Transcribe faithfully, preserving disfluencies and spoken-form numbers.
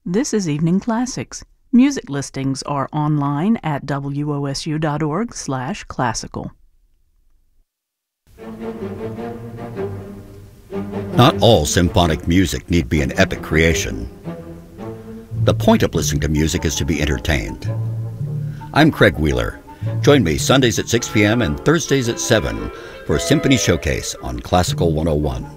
This is Evening Classics. Music listings are online at W O S U dot org slash classical. Not all symphonic music need be an epic creation. The point of listening to music is to be entertained. I'm Craig Wheeler. Join me Sundays at six p m and Thursdays at seven for a Symphony Showcase on Classical one oh one.